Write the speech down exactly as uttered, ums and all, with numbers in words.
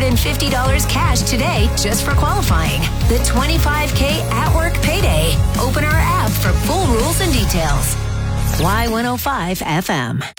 win fifty dollars cash today just for qualifying. The twenty-five K at work payday. Open our app for full rules and details. Y one oh five F M.